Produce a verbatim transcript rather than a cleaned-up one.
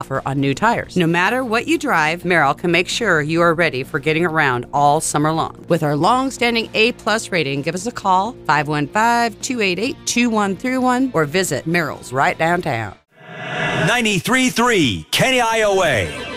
offer on new tires. No matter what you drive, Merrill can make sure you are ready for getting around all summer long. With our long-standing A-plus rating, give us a call, five one five, two eight eight, two one three one, or visit Merrill's right downtown. ninety-three point three K I O A.